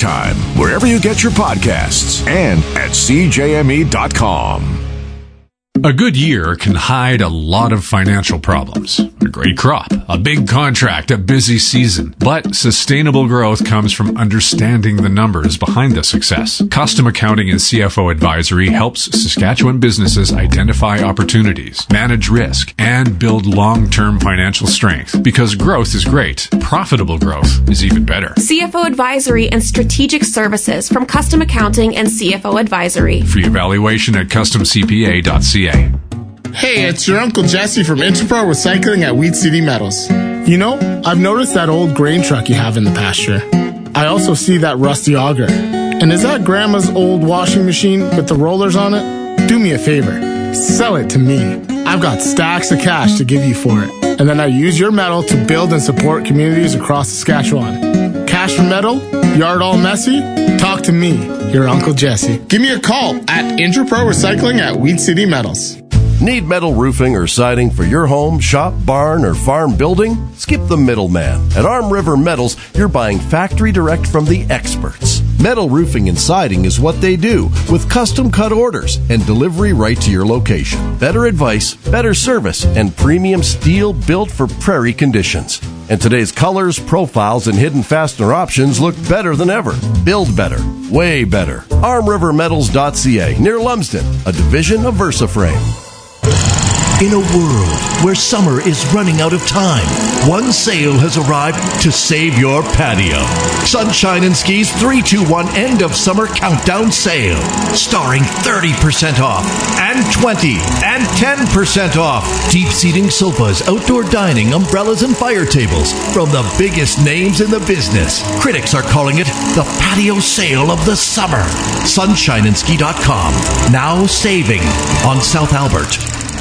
anytime, wherever you get your podcasts, and at CJME.com. A good year can hide a lot of financial problems. A great crop, a big contract, a busy season. But sustainable growth comes from understanding the numbers behind the success. Custom Accounting and CFO Advisory helps Saskatchewan businesses identify opportunities, manage risk, and build long-term financial strength. Because growth is great, profitable growth is even better. CFO Advisory and Strategic Services from Custom Accounting and CFO Advisory. Free evaluation at customcpa.ca. Hey, it's your Uncle Jesse from Interpro Recycling at Wheat City Metals. You know, I've noticed that old grain truck you have in the pasture. I also see that rusty auger. And is that Grandma's old washing machine with the rollers on it? Do me a favor. Sell it to me. I've got stacks of cash to give you for it. And then I use your metal to build and support communities across Saskatchewan. Cash for metal? Yard all messy? Talk to me, your Uncle Jesse. Give me a call at Interpro Recycling at Wheat City Metals. Need metal roofing or siding for your home, shop, barn, or farm building? Skip the middleman. At Arm River Metals, you're buying factory direct from the experts. Metal roofing and siding is what they do, with custom cut orders and delivery right to your location. Better advice, better service, and premium steel built for prairie conditions. And today's colors, profiles, and hidden fastener options look better than ever. Build better. Way better. ArmRiverMetals.ca, near Lumsden, a division of VersaFrame. In a world where summer is running out of time, one sale has arrived to save your patio. Sunshine and Ski's 3-2-1 End of Summer Countdown Sale. Starring 30% off and 20 and 10% off. Deep seating sofas, outdoor dining, umbrellas, and fire tables from the biggest names in the business. Critics are calling it the patio sale of the summer. SunshineandSki.com. Now saving on South Albert.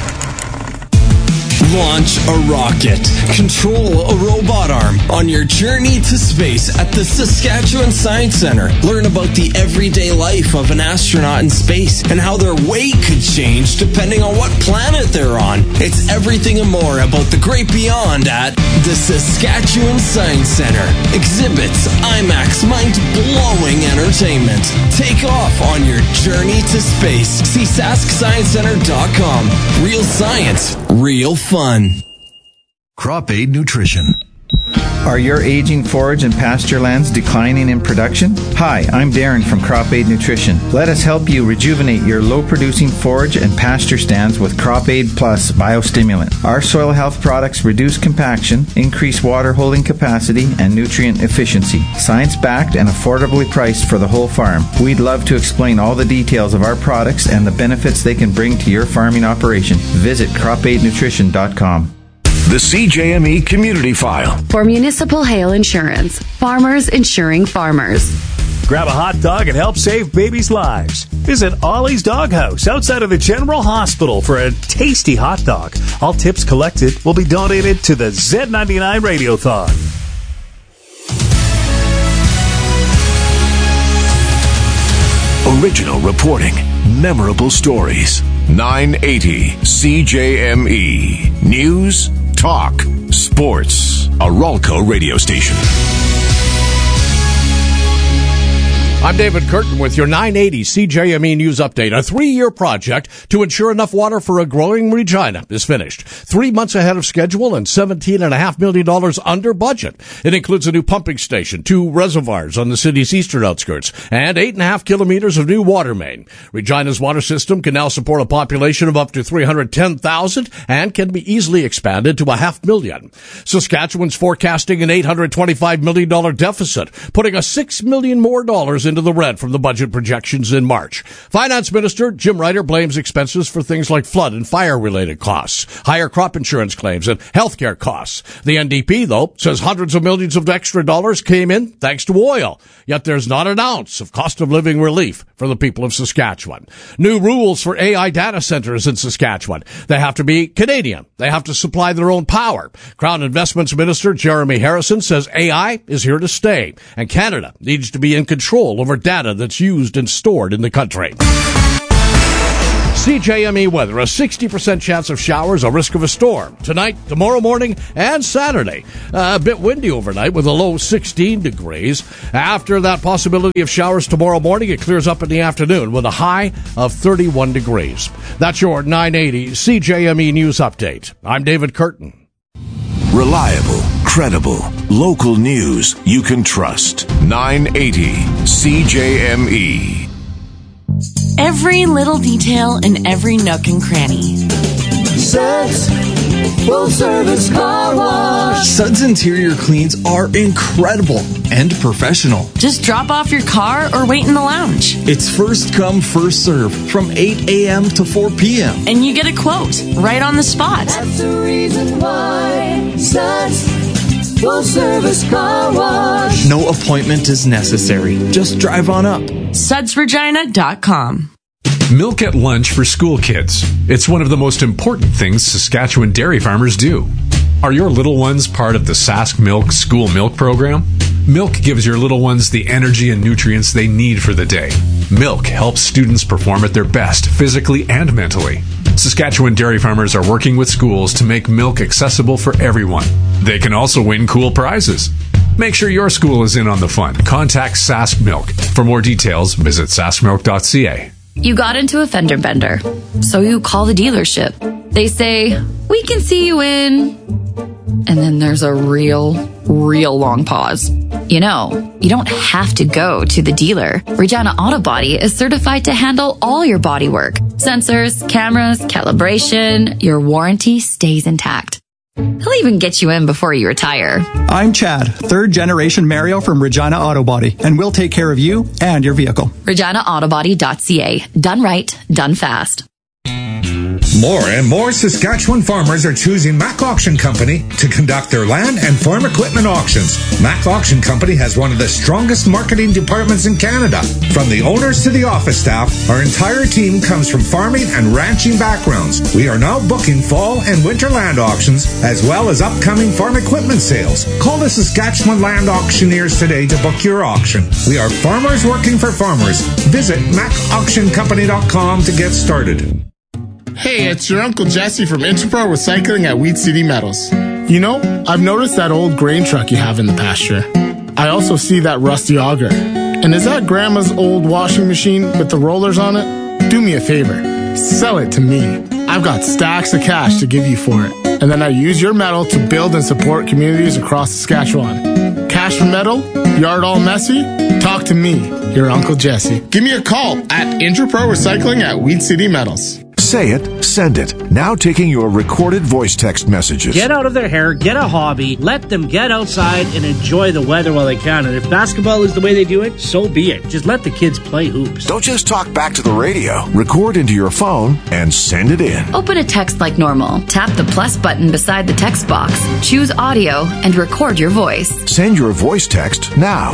Launch a rocket. Control a robot arm on your journey to space at the Saskatchewan Science Centre. Learn about the everyday life of an astronaut in space and how their weight could change depending on what planet they're on. It's everything and more about the great beyond at the Saskatchewan Science Centre. Exhibits, IMAX, mind-blowing entertainment. Take off on your journey to space. See SaskScienceCenter.com. Real science, real fun. Crop Aid Nutrition. Are your aging forage and pasture lands declining in production? Hi, I'm Darren from Crop Aid Nutrition. Let us help you rejuvenate your low-producing forage and pasture stands with Crop Aid Plus Biostimulant. Our soil health products reduce compaction, increase water holding capacity, and nutrient efficiency. Science-backed and affordably priced for the whole farm. We'd love to explain all the details of our products and the benefits they can bring to your farming operation. Visit cropaidnutrition.com. The CJME Community File. For Municipal Hail Insurance. Farmers insuring farmers. Grab a hot dog and help save babies' lives. Visit Ollie's Doghouse outside of the General Hospital for a tasty hot dog. All tips collected will be donated to the Z99 Radiothon. Original reporting. Memorable stories. 980 CJME. News, talk, sports. A Ralco radio station. I'm David Curtin with your 980 CJME News Update. A 3-year project to ensure enough water for a growing Regina is finished. 3 months ahead of schedule and $17.5 million under budget. It includes a new pumping station, 2 reservoirs on the city's eastern outskirts, and 8.5 kilometers of new water main. Regina's water system can now support a population of up to 310,000 and can be easily expanded to 500,000. Saskatchewan's forecasting an $825 million deficit, putting a $6 million more into the red from the budget projections in March. Finance Minister Jim Ryder blames expenses for things like flood and fire-related costs, higher crop insurance claims, and healthcare costs. The NDP, though, says hundreds of millions of extra dollars came in thanks to oil. Yet there's not an ounce of cost of living relief for the people of Saskatchewan. New rules for AI data centers in Saskatchewan. They have to be Canadian. They have to supply their own power. Crown Investments Minister Jeremy Harrison says AI is here to stay, and Canada needs to be in control over data that's used and stored in the country. CJME weather, a 60% chance of showers, a risk of a storm. Tonight, tomorrow morning, and Saturday. A bit windy overnight with a low 16 degrees. After that possibility of showers tomorrow morning, it clears up in the afternoon with a high of 31 degrees. That's your 980 CJME News Update. I'm David Curtin. Reliable, credible, local news you can trust. 980 CJME. Every little detail in every nook and cranny. Suds Full Service Car Wash. Suds Interior Cleans are incredible and professional. Just drop off your car or wait in the lounge. It's first come, first serve from 8 a.m. to 4 p.m. And you get a quote right on the spot. That's the reason why Suds Full Service Car Wash. No appointment is necessary. Just drive on up. SudsRegina.com. Milk at lunch for school kids. It's one of the most important things Saskatchewan dairy farmers do. Are your little ones part of the Sask Milk School Milk Program? Milk gives your little ones the energy and nutrients they need for the day. Milk helps students perform at their best physically and mentally. Saskatchewan dairy farmers are working with schools to make milk accessible for everyone. They can also win cool prizes. Make sure your school is in on the fun. Contact Sask Milk. For more details, visit saskmilk.ca. You got into a fender bender, so you call the dealership. They say, we can see you in... And then there's a real long pause. You know, you don't have to go to the dealer. Regina Auto Body is certified to handle all your body work. Sensors, cameras, calibration, your warranty stays intact. He'll even get you in before you retire. I'm Chad, third generation Mario from Regina Auto Body, and we'll take care of you and your vehicle. ReginaAutobody.ca. Done right, done fast. More and more Saskatchewan farmers are choosing Mac Auction Company to conduct their land and farm equipment auctions. Mac Auction Company has one of the strongest marketing departments in Canada. From the owners to the office staff, our entire team comes from farming and ranching backgrounds. We are now booking fall and winter land auctions, as well as upcoming farm equipment sales. Call the Saskatchewan Land Auctioneers today to book your auction. We are farmers working for farmers. Visit MacAuctionCompany.com to get started. Hey, it's your Uncle Jesse from Interpro Recycling at Wheat City Metals. You know, I've noticed that old grain truck you have in the pasture. I also see that rusty auger. And is that Grandma's old washing machine with the rollers on it? Do me a favor. Sell it to me. I've got stacks of cash to give you for it. And then I use your metal to build and support communities across Saskatchewan. Cash for metal? Yard all messy? Talk to me, your Uncle Jesse. Give me a call at Interpro Recycling at Wheat City Metals. Say it, send it. Now taking your recorded voice text messages. Get out of their hair, get a hobby, let them get outside and enjoy the weather while they can. And if basketball is the way they do it, so be it. Just let the kids play hoops. Don't just talk back to the radio. Record into your phone and send it in. Open a text like normal. Tap the plus button beside the text box. Choose audio and record your voice. Send your voice text now.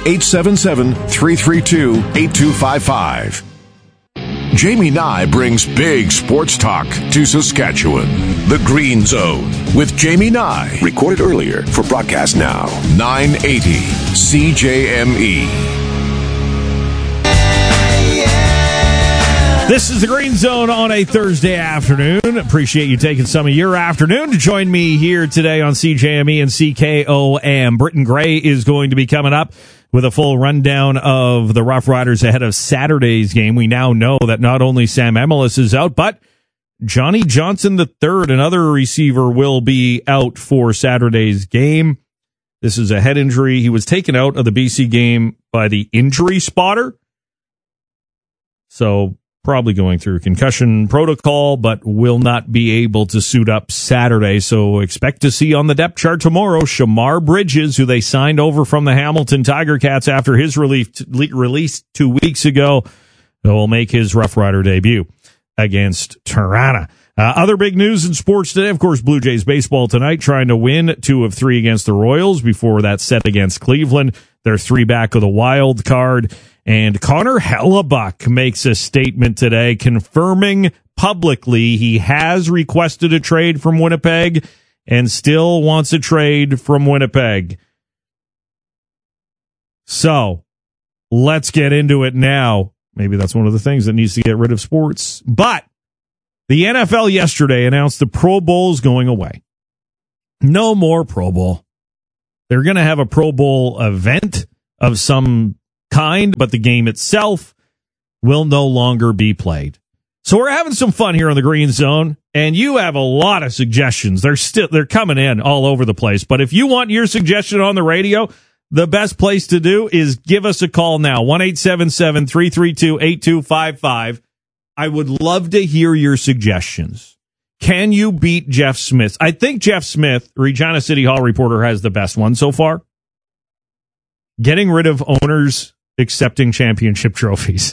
1-877-332-8255. Jamie Nye brings big sports talk to Saskatchewan. The Green Zone with Jamie Nye. Recorded earlier for broadcast now. 980 CJME. This is the Green Zone on a Thursday afternoon. Appreciate you taking some of your afternoon to join me here today on CJME and CKOM. Britton Gray is going to be coming up with a full rundown of the Rough Riders ahead of Saturday's game. We now know that not only Sam Emelis is out, but Johnny Johnson III, another receiver, will be out for Saturday's game. This is a head injury. He was taken out of the BC game by the injury spotter. So probably going through concussion protocol, but will not be able to suit up Saturday. So expect to see on the depth chart tomorrow Shamar Bridges, who they signed over from the Hamilton Tiger Cats after his release 2 weeks ago, will make his Rough Rider debut against Tirana. Other big news in sports today, of course, Blue Jays baseball tonight, trying to win 2 of 3 against the Royals before that set against Cleveland. They're 3 back of the wild card. And Connor Hellebuck makes a statement today confirming publicly he has requested a trade from Winnipeg and still wants a trade from Winnipeg. So let's get into it now. Maybe that's one of the things that needs to get rid of sports. But The NFL yesterday announced the Pro Bowl's going away. No more Pro Bowl. They're going to have a Pro Bowl event of some kind, but the game itself will no longer be played. So we're having some fun here on the Green Zone, and you have a lot of suggestions. They're coming in all over the place. But if you want your suggestion on the radio, the best place to do is give us a call now, 1-877-332-8255. I would love to hear your suggestions. Can you beat Jeff Smith? I think Jeff Smith, Regina City Hall reporter, has the best one so far. Getting rid of owners accepting championship trophies.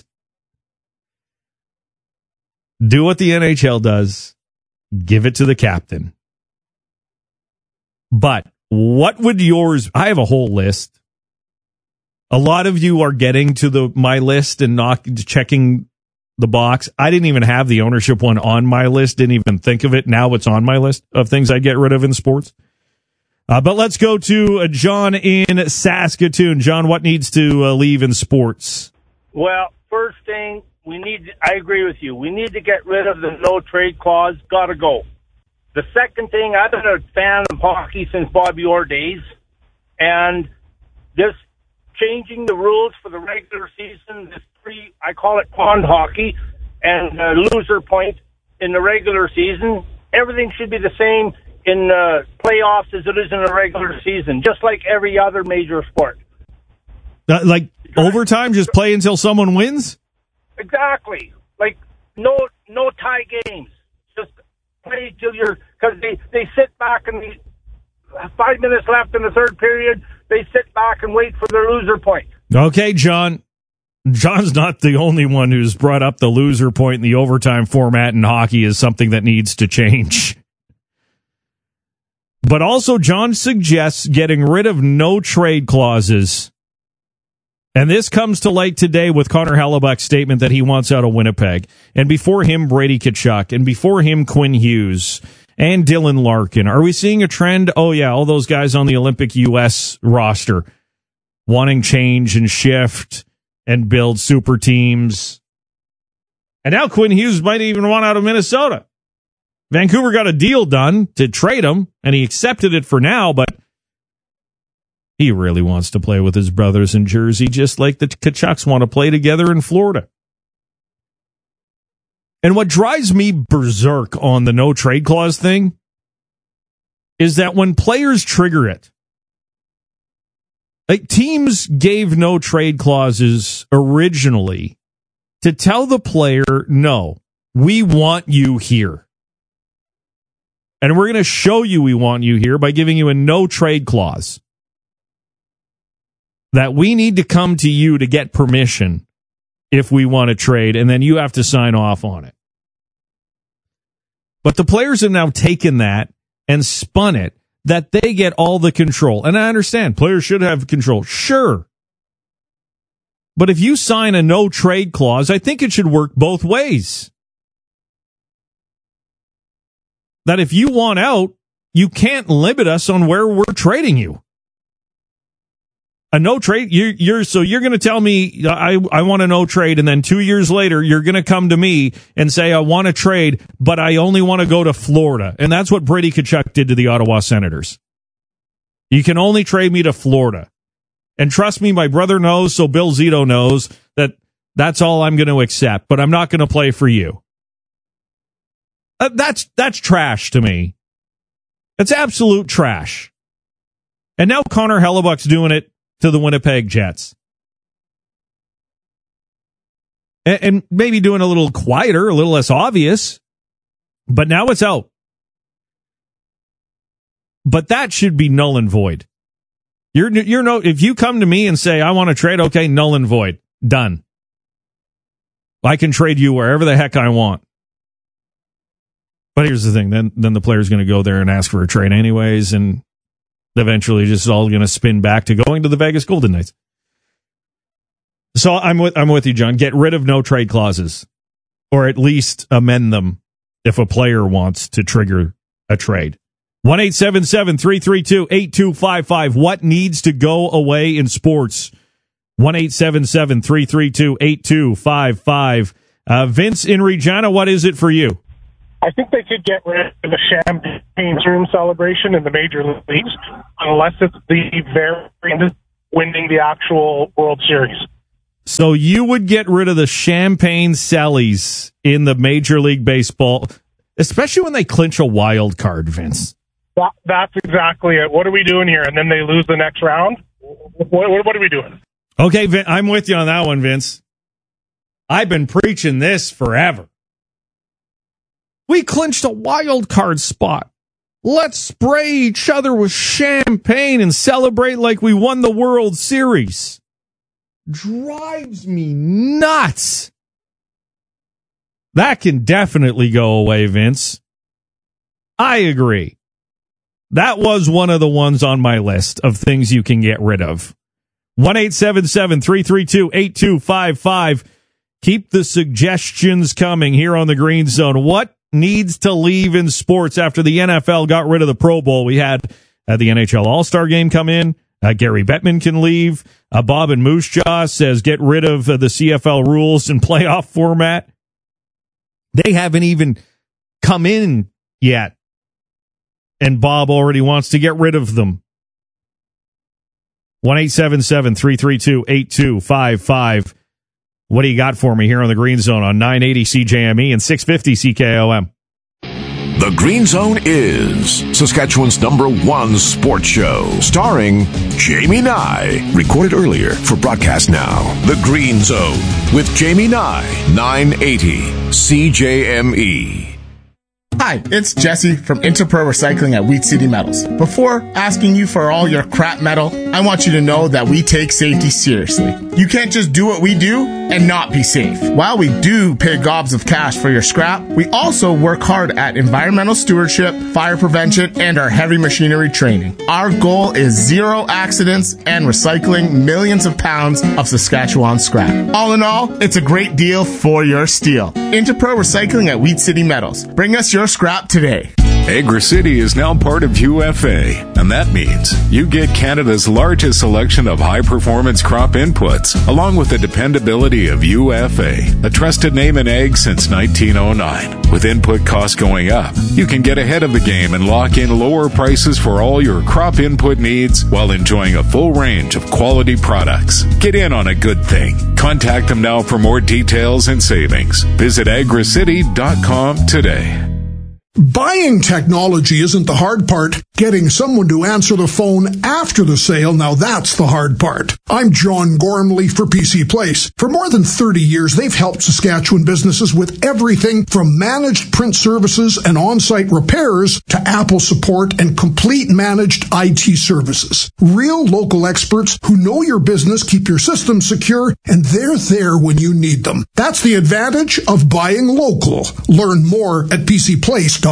Do what the NHL does. Give it to the captain. But what would yours... I have a whole list. A lot of you are getting to my list and checking the box. I didn't even have the ownership one on my list. Didn't even think of it. Now it's on my list of things I get rid of in sports. But let's go to John in Saskatoon. John, what needs to leave in sports? Well, first thing, I agree with you. We need to get rid of the no trade clause. Got to go. The second thing, I've been a fan of hockey since Bobby Orr days, and this changing the rules for the regular season, I call it pond hockey, and loser point in the regular season. Everything should be the same in playoffs as it is in a regular season, just like every other major sport. Like overtime, just play until someone wins? Exactly. Like no tie games. Just play till because they sit back and 5 minutes left in the third period, they sit back and wait for their loser point. Okay, John. John's not the only one who's brought up the loser point in the overtime format in hockey as something that needs to change. But also, John suggests getting rid of no trade clauses. And this comes to light today with Connor Hellebuck's statement that he wants out of Winnipeg. And before him, Brady Tkachuk. And before him, Quinn Hughes. And Dylan Larkin. Are we seeing a trend? Oh, yeah, all those guys on the Olympic U.S. roster wanting change and shift and build super teams. And now Quinn Hughes might even want out of Minnesota. Vancouver got a deal done to trade him, and he accepted it for now, but he really wants to play with his brothers in Jersey, just like the Tkachuks want to play together in Florida. And what drives me berserk on the no trade clause thing is that when players trigger it, like teams gave no trade clauses originally to tell the player, no, we want you here. And we're going to show you we want you here by giving you a no trade clause. That we need to come to you to get permission if we want to trade, and then you have to sign off on it. But the players have now taken that and spun it that they get all the control. And I understand players should have control. Sure. But if you sign a no trade clause, I think it should work both ways. That if you want out, you can't limit us on where we're trading you. A no trade, you're going to tell me I want a no trade, and then 2 years later you're going to come to me and say I want to trade, but I only want to go to Florida, and that's what Brady Tkachuk did to the Ottawa Senators. You can only trade me to Florida, and trust me, my brother knows, so Bill Zito knows that that's all I'm going to accept, but I'm not going to play for you. That's trash to me. It's absolute trash. And now Connor Hellebuck's doing it to the Winnipeg Jets. And maybe doing a little quieter, a little less obvious, but now it's out. But that should be null and void. You're no, if you come to me and say, I want to trade, okay, null and void. Done. I can trade you wherever the heck I want. But here's the thing, then the player's going to go there and ask for a trade anyways, and eventually just all going to spin back to going to the Vegas Golden Knights. So I'm with you, John. Get rid of no trade clauses, or at least amend them if a player wants to trigger a trade. 1-877-332-8255. What needs to go away in sports? 1-877-332-8255. Vince in Regina, what is it for you? I think they could get rid of the champagne room celebration in the major leagues unless it's the very winning the actual World Series. So you would get rid of the champagne sellies in the Major League Baseball, especially when they clinch a wild card, Vince. That's exactly it. What are we doing here? And then they lose the next round? What are we doing? Okay, I'm with you on that one, Vince. I've been preaching this forever. We clinched a wild card spot. Let's spray each other with champagne and celebrate like we won the World Series. Drives me nuts. That can definitely go away, Vince. I agree. That was one of the ones on my list of things you can get rid of. 1-877-332-8255. Keep the suggestions coming here on the Green Zone. What needs to leave in sports after the NFL got rid of the Pro Bowl? We had the NHL All-Star Game come in. Gary Bettman can leave. Bob and Moose Jaw says get rid of the CFL rules and playoff format. They haven't even come in yet. And Bob already wants to get rid of them. 1-877-332-8255. What do you got for me here on the Green Zone on 980 CJME and 650 CKOM? The Green Zone is Saskatchewan's #1 sports show, starring Jamie Nye. Recorded earlier for broadcast now. The Green Zone with Jamie Nye, 980 CJME. Hi, it's Jesse from Interpro Recycling at Wheat City Metals. Before asking you for all your crap metal, I want you to know that we take safety seriously. You can't just do what we do and not be safe. While we do pay gobs of cash for your scrap, we also work hard at environmental stewardship, fire prevention, and our heavy machinery training. Our goal is 0 accidents and recycling millions of pounds of Saskatchewan scrap. All in all, it's a great deal for your steel. Interpro Recycling at Wheat City Metals. Bring us your scrap today. Agri-City is now part of UFA, and that means you get Canada's largest selection of high-performance crop inputs, along with the dependability of UFA, a trusted name in ag since 1909. With input costs going up, you can get ahead of the game and lock in lower prices for all your crop input needs while enjoying a full range of quality products. Get in on a good thing. Contact them now for more details and savings. Visit agricity.com today. Buying technology isn't the hard part. Getting someone to answer the phone after the sale, now that's the hard part. I'm John Gormley for PC Place. For more than 30 years, they've helped Saskatchewan businesses with everything from managed print services and on-site repairs to Apple support and complete managed IT services. Real local experts who know your business, keep your systems secure, and they're there when you need them. That's the advantage of buying local. Learn more at PCPlace.ca.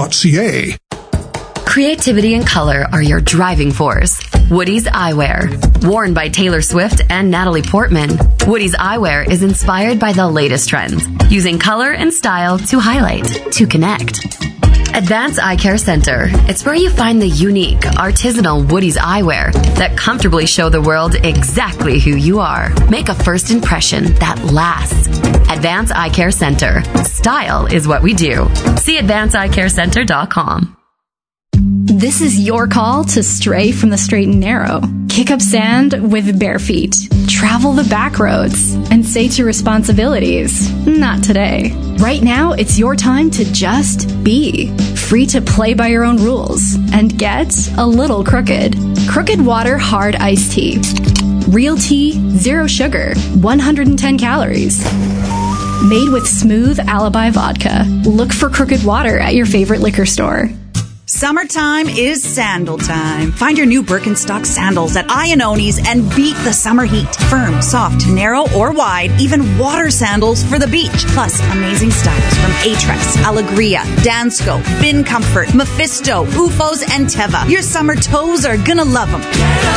Creativity and color are your driving force. Woody's Eyewear. Worn by Taylor Swift and Natalie Portman, Woody's Eyewear is inspired by the latest trends, using color and style to highlight, to connect. Advanced Eye Care Center. It's where you find the unique, artisanal Woody's eyewear that comfortably show the world exactly who you are. Make a first impression that lasts. Advanced Eye Care Center. Style is what we do. See AdvancedEyeCareCenter.com. This is your call to stray from the straight and narrow. Kick up sand with bare feet. Travel the back roads and say to responsibilities, not today. Right now, it's your time to just be. Free to play by your own rules and get a little crooked. Crooked Water Hard Iced Tea. Real tea, 0 sugar, 110 calories. Made with smooth Alibi vodka. Look for Crooked Water at your favorite liquor store. Summertime is sandal time. Find your new Birkenstock sandals at Iannoni's and beat the summer heat. Firm, soft, narrow, or wide, even water sandals for the beach. Plus, amazing styles from Atres, Alegria, Dansko, Bin Comfort, Mephisto, Ufos, and Teva. Your summer toes are gonna love them.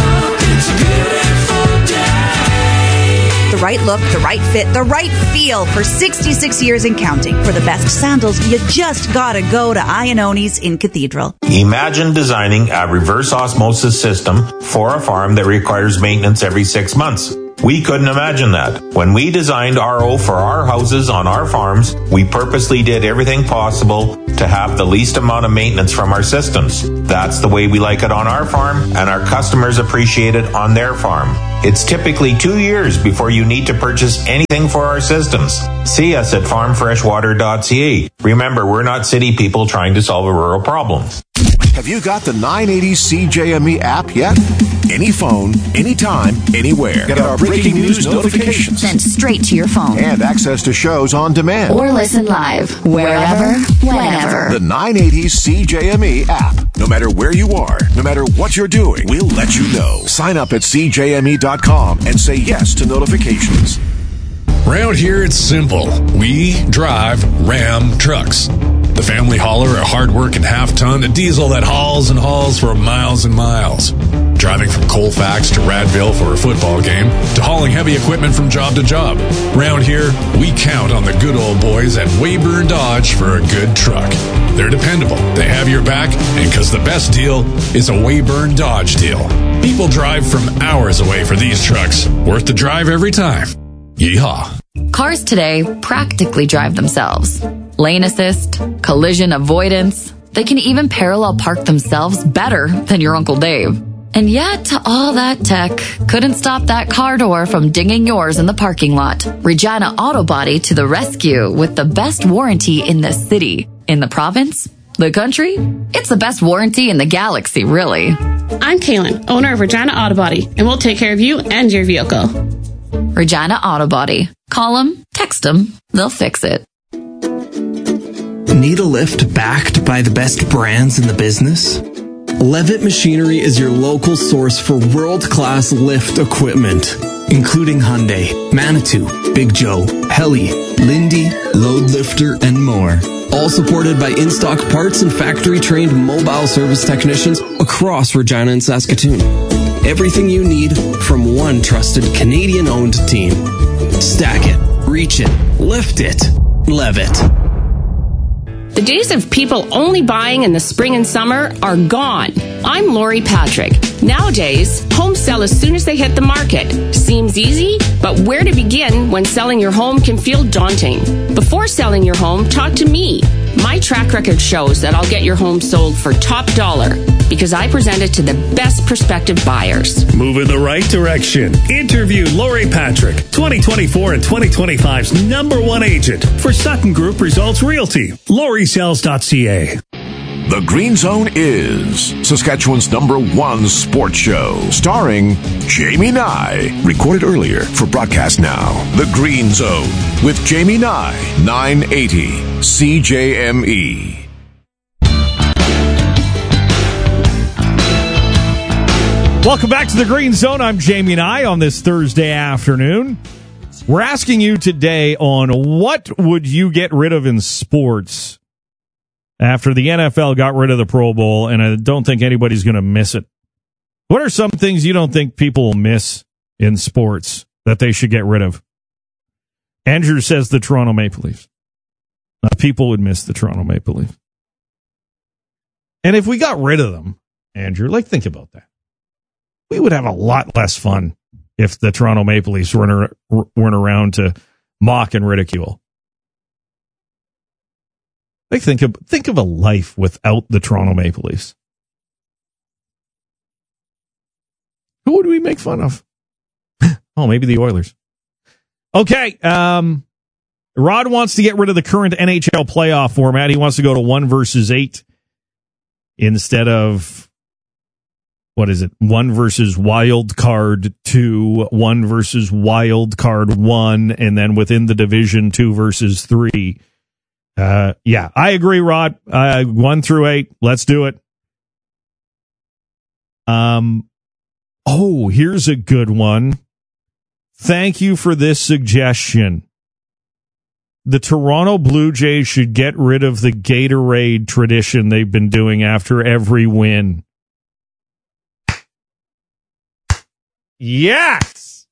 The right look, the right fit, the right feel for 66 years and counting. For the best sandals, you just gotta go to Iannoni's in Cathedral. Imagine designing a reverse osmosis system for a farm that requires maintenance every 6 months. We couldn't imagine that. When we designed RO for our houses on our farms, we purposely did everything possible to have the least amount of maintenance from our systems. That's the way we like it on our farm, and our customers appreciate it on their farm. It's typically 2 years before you need to purchase anything for our systems. See us at farmfreshwater.ca. Remember, we're not city people trying to solve a rural problem. Have you got the 980 CJME app yet? Any phone, anytime, anywhere. Get our breaking news notifications sent straight to your phone. And access to shows on demand. Or listen live, wherever, whenever. The 980 CJME app. No matter where you are, no matter what you're doing, we'll let you know. Sign up at CJME.com and say yes to notifications. Around here, it's simple. We drive Ram trucks. The family hauler, a hard-working half-ton, a diesel that hauls and hauls for miles and miles. Driving from Colfax to Radville for a football game, to hauling heavy equipment from job to job. Around here, we count on the good old boys at Weyburn Dodge for a good truck. They're dependable, they have your back, and because the best deal is a Weyburn Dodge deal. People drive from hours away for these trucks. Worth the drive every time. Yeehaw. Cars today practically drive themselves. Lane assist, collision avoidance. They can even parallel park themselves better than your Uncle Dave. And yet, all that tech couldn't stop that car door from dinging yours in the parking lot. Regina Auto Body to the rescue with the best warranty in the city. In the province? The country? It's the best warranty in the galaxy, really. I'm Kaylin, owner of Regina Auto Body, and we'll take care of you and your vehicle. Regina Auto Body. Call them, text them, they'll fix it. Need a lift backed by the best brands in the business? Levitt Machinery is your local source for world-class lift equipment, including Hyundai, Manitou, Big Joe, Heli, Lindy, Load Lifter, and more. All supported by in-stock parts and factory-trained mobile service technicians across Regina and Saskatoon. Everything you need from one trusted Canadian-owned team. Stack it, reach it, lift it, Levitt. The days of people only buying in the spring and summer are gone. I'm Lori Patrick. Nowadays, homes sell as soon as they hit the market. Seems easy, but where to begin when selling your home can feel daunting? Before selling your home, talk to me. My track record shows that I'll get your home sold for top dollar because I present it to the best prospective buyers. Move in the right direction. Interview Lori Patrick, 2024 and 2025's #1 agent for Sutton Group Results Realty. LoriSells.ca. The Green Zone is Saskatchewan's #1 sports show, starring Jamie Nye. Recorded earlier for broadcast now. The Green Zone with Jamie Nye, 980 CJME. Welcome back to the Green Zone. I'm Jamie Nye on this Thursday afternoon. We're asking you today on what would you get rid of in sports after the NFL got rid of the Pro Bowl, and I don't think anybody's going to miss it. What are some things you don't think people will miss in sports that they should get rid of? Andrew says the Toronto Maple Leafs. People would miss the Toronto Maple Leafs. And if we got rid of them, Andrew, think about that. We would have a lot less fun if the Toronto Maple Leafs weren't around to mock and ridicule. Think of a life without the Toronto Maple Leafs. Who would we make fun of? Oh, maybe the Oilers. Okay, Rod wants to get rid of the current NHL playoff format. He wants to go to 1 versus 8 instead of, 1 versus wild card 2, 1 versus wild card 1, and then within the division 2 versus 3. Yeah, I agree, Rod. 1 through 8, let's do it. Oh, here's a good one. Thank you for this suggestion. The Toronto Blue Jays should get rid of the Gatorade tradition they've been doing after every win. Yes!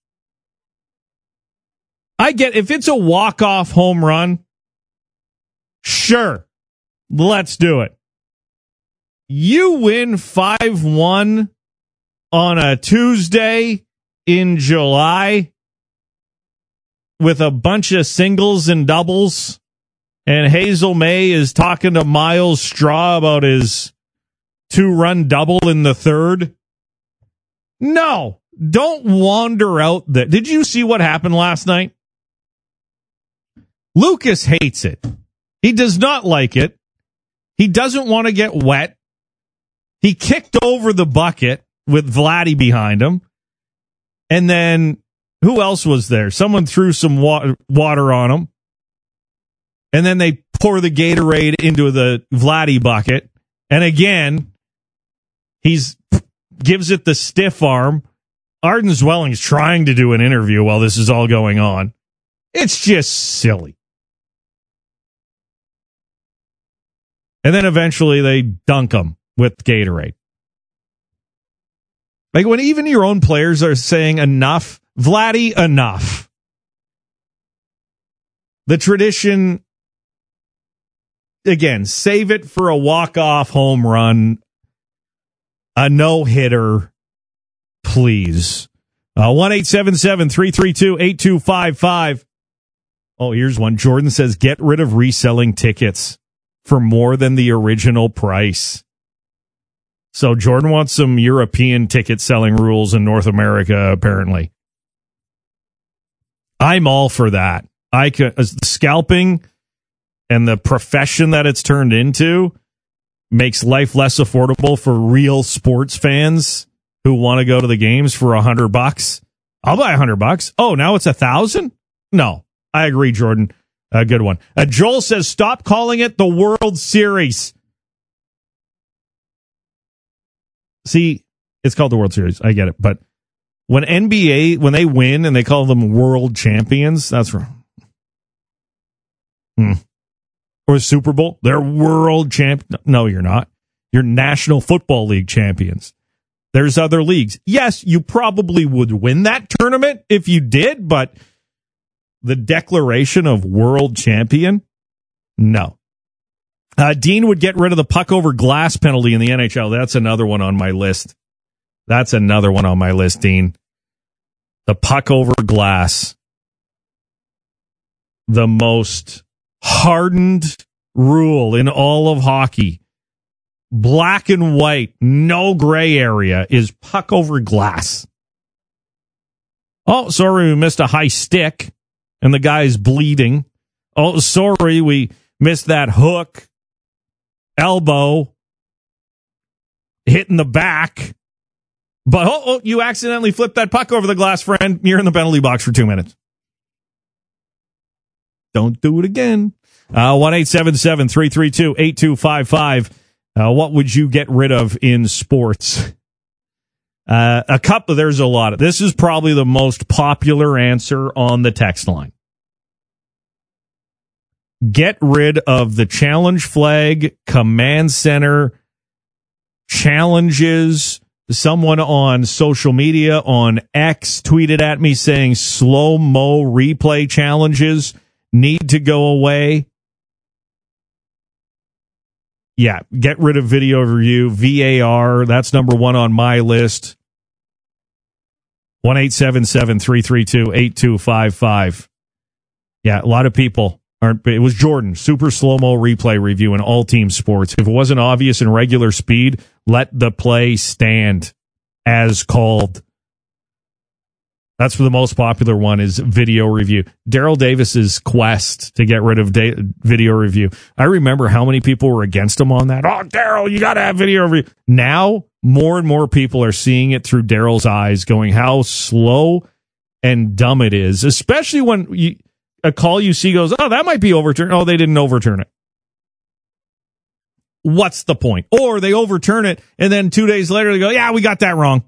I get, if it's a walk-off home run, sure, let's do it. You win 5-1 on a Tuesday in July, with a bunch of singles and doubles, and Hazel May is talking to Miles Straw about his 2-run double in the third. No, don't wander out there. Did you see what happened last night? Lucas hates it. He does not like it. He doesn't want to get wet. He kicked over the bucket with Vladdy behind him. And then who else was there? Someone threw some water on him. And then they pour the Gatorade into the Vladdy bucket. And again, gives it the stiff arm. Arden Zwelling's trying to do an interview while this is all going on. It's just silly. And then eventually they dunk him with Gatorade. Like when even your own players are saying enough, Vladdy, enough. The tradition, again, save it for a walk-off home run, a no-hitter, please. 1-877-332-8255. Oh, here's one. Jordan says, get rid of reselling tickets for more than the original price. So Jordan wants some European ticket selling rules in North America, apparently. I'm all for that. Scalping and the profession that it's turned into makes life less affordable for real sports fans who want to go to the games for $100. I'll buy $100. Oh, now it's $1,000? No, I agree, Jordan. A good one. Joel says, stop calling it the World Series. See, it's called the World Series. I get it. But when NBA, when they win and they call them world champions, that's wrong. Or Super Bowl, they're world champ. No, you're not. You're National Football League champions. There's other leagues. Yes, you probably would win that tournament if you did, but the declaration of world champion? No. Dean would get rid of the puck over glass penalty in the NHL. That's another one on my list. Dean. The puck over glass. The most hardened rule in all of hockey. Black and white, no gray area, is puck over glass. Oh, sorry, we missed a high stick. And the guy's bleeding. Oh, sorry, we missed that hook. Elbow. Hitting the back. But, you accidentally flipped that puck over the glass, friend. You're in the penalty box for 2 minutes. Don't do it again. 1-877-332-8255. What would you get rid of in sports? There's a lot of. This is probably the most popular answer on the text line. Get rid of the challenge flag, command center, challenges. Someone on social media, on X, tweeted at me saying slow-mo replay challenges need to go away. Yeah, get rid of video review, VAR. That's number one on my list. 1-877-332-8255. Yeah, a lot of people aren't. It was Jordan, super slow-mo replay review in all team sports. If it wasn't obvious in regular speed, let the play stand as called. That's the most popular one is video review. Daryl Davis's quest to get rid of video review. I remember how many people were against him on that. Oh, Daryl, you got to have video review. Now, more and more people are seeing it through Daryl's eyes, going how slow and dumb it is, especially when a call you see goes, oh, that might be overturned. Oh, they didn't overturn it. What's the point? Or they overturn it, and then 2 days later they go, yeah, we got that wrong.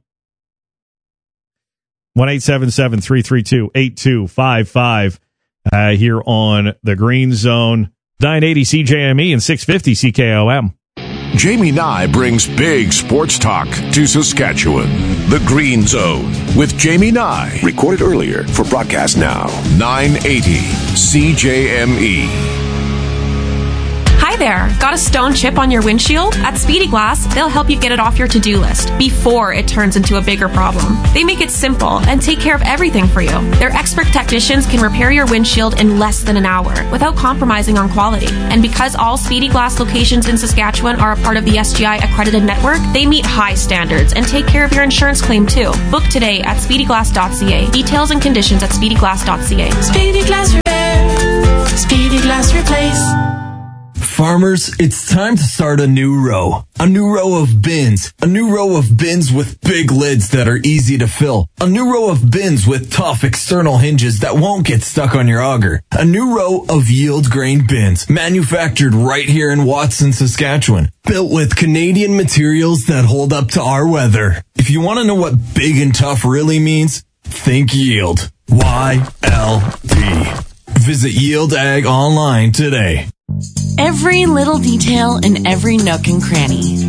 1-877-332-8255 here on the Green Zone. 980 CJME and 650 CKOM. Jamie Nye brings big sports talk to Saskatchewan. The Green Zone with Jamie Nye. Recorded earlier for broadcast now. 980 CJME. Hi there. Got a stone chip on your windshield? At Speedy Glass, they'll help you get it off your to-do list before it turns into a bigger problem. They make it simple and take care of everything for you. Their expert technicians can repair your windshield in less than an hour without compromising on quality. And because all Speedy Glass locations in Saskatchewan are a part of the SGI accredited network, they meet high standards and take care of your insurance claim too. Book today at speedyglass.ca. Details and conditions at speedyglass.ca. Speedy Glass Repair. Speedy Glass Replace. Farmers, it's time to start a new row. A new row of bins. A new row of bins with big lids that are easy to fill. A new row of bins with tough external hinges that won't get stuck on your auger. A new row of yield grain bins, manufactured right here in Watson, Saskatchewan. Built with Canadian materials that hold up to our weather. If you want to know what big and tough really means, think yield. YLD. Visit Yield Ag online today. Every little detail in every nook and cranny.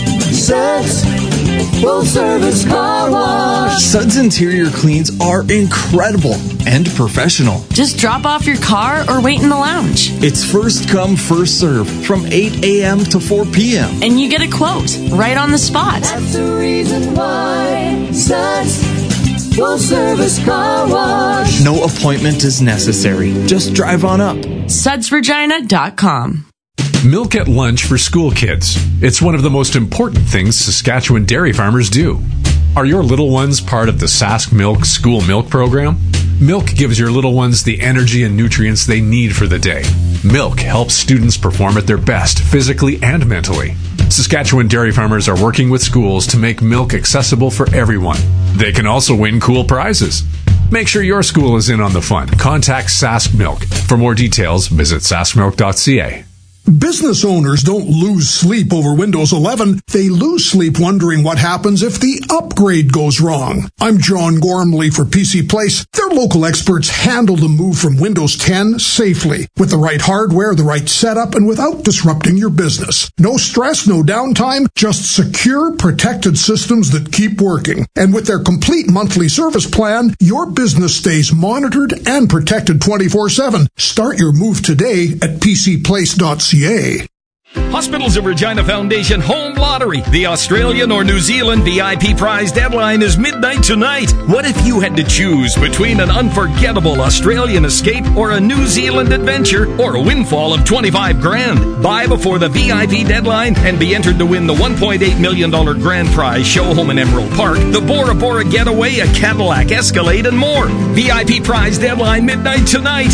Suds Full Service Car Wash. Suds interior cleans are incredible and professional. Just drop off your car or wait in the lounge. It's first come, first serve from 8 a.m. to 4 p.m. And you get a quote right on the spot. That's the reason why Suds Full Service Car Wash. No appointment is necessary. Just drive on up. SudsRegina.com. Milk at lunch for school kids. It's one of the most important things Saskatchewan dairy farmers do. Are your little ones part of the Sask Milk School Milk Program? Milk gives your little ones the energy and nutrients they need for the day. Milk helps students perform at their best, physically and mentally. Saskatchewan dairy farmers are working with schools to make milk accessible for everyone. They can also win cool prizes. Make sure your school is in on the fun. Contact Sask Milk. For more details, visit saskmilk.ca. Business owners don't lose sleep over Windows 11. They lose sleep wondering what happens if the upgrade goes wrong. I'm John Gormley for PC Place. Their local experts handle the move from Windows 10 safely, with the right hardware, the right setup, and without disrupting your business. No stress, no downtime, just secure, protected systems that keep working. And with their complete monthly service plan, your business stays monitored and protected 24/7. Start your move today at pcplace.ca. Hospitals of Regina Foundation Home Lottery. The Australian or New Zealand VIP prize deadline is midnight tonight. What if you had to choose between an unforgettable Australian escape or a New Zealand adventure or a windfall of 25 grand? Buy before the VIP deadline and be entered to win the $1.8 million grand prize show home in Emerald Park, the Bora Bora getaway, a Cadillac Escalade, and more. VIP prize deadline midnight tonight.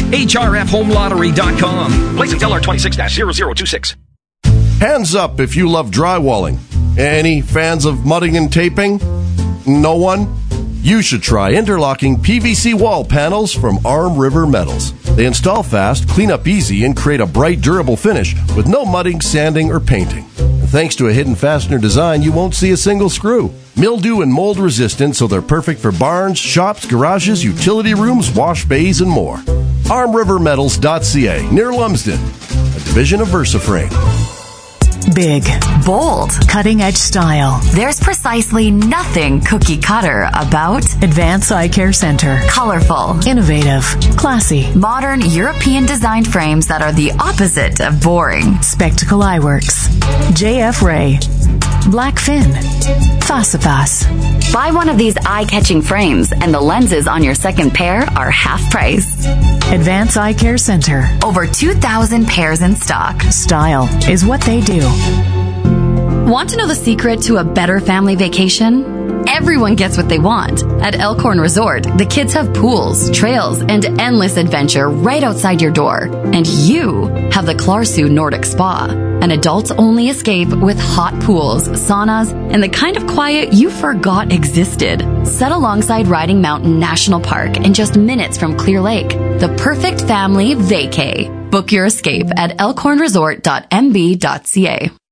HRFHomeLottery.com. Placing LR 26-0026. Hands up if you love drywalling. Any fans of mudding and taping? No one? You should try interlocking PVC wall panels from Arm River Metals. They install fast, clean up easy, and create a bright, durable finish with no mudding, sanding, or painting. And thanks to a hidden fastener design, you won't see a single screw. Mildew and mold resistant, so they're perfect for barns, shops, garages, utility rooms, wash bays, and more. ArmRiverMetals.ca, near Lumsden, a division of VersaFrame. Big, bold, cutting-edge style. There's precisely nothing cookie-cutter about Advance Eye Care Center. Colorful, innovative, classy, modern European-designed frames that are the opposite of boring. Spectacle Eyeworks, JF Ray, Blackfin, Facipas. Buy one of these eye-catching frames and the lenses on your second pair are half price. Advance Eye Care Center. Over 2,000 pairs in stock. Style is what they do. Want to know the secret to a better family vacation? Everyone gets what they want. At Elkhorn Resort, the kids have pools, trails, and endless adventure right outside your door. And you have the Clarsu Nordic Spa, an adults-only escape with hot pools, saunas, and the kind of quiet you forgot existed. Set alongside Riding Mountain National Park and just minutes from Clear Lake. The perfect family vacay. Book your escape at elkhornresort.mb.ca.